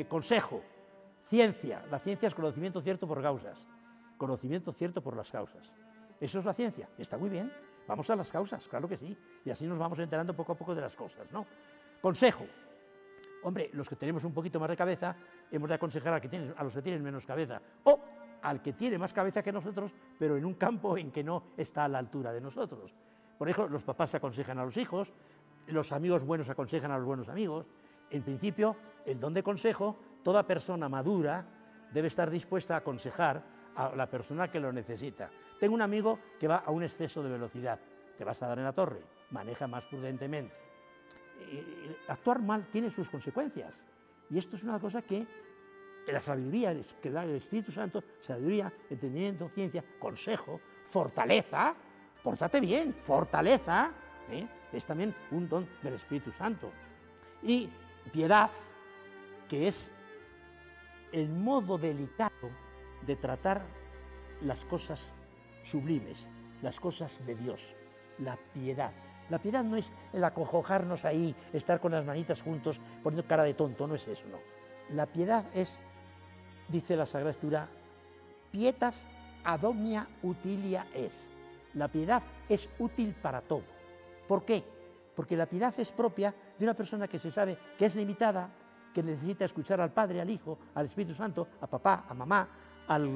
Consejo, ciencia. La ciencia es conocimiento cierto por causas, conocimiento cierto por las causas. Eso es la ciencia, está muy bien. Vamos a las causas, claro que sí, y así nos vamos enterando poco a poco de las cosas, ¿no? Consejo. Hombre, los que tenemos un poquito más de cabeza, hemos de aconsejar a los que tienen menos cabeza, o al que tiene más cabeza que nosotros, pero en un campo en que no está a la altura de nosotros. Por ejemplo, los papás aconsejan a los hijos, los amigos buenos aconsejan a los buenos amigos. En principio, el don de consejo, toda persona madura debe estar dispuesta a aconsejar a la persona que lo necesita. Tengo un amigo que va a un exceso de velocidad, te vas a dar en la torre, maneja más prudentemente. Actuar mal tiene sus consecuencias, y esto es una cosa que la sabiduría que da el Espíritu Santo, sabiduría, entendimiento, ciencia, consejo, fortaleza, pórtate bien, fortaleza, es también un don del Espíritu Santo. Y piedad, que es el modo delicado de tratar las cosas sublimes, las cosas de Dios, la piedad. La piedad no es el acojojarnos ahí, estar con las manitas juntos, poniendo cara de tonto, no es eso, no. La piedad es, dice la Sagrada Escritura, pietas ad omnia utilia es. La piedad es útil para todo. ¿Por qué? Porque la piedad es propia de una persona que se sabe que es limitada, que necesita escuchar al Padre, al Hijo, al Espíritu Santo, a papá, a mamá, al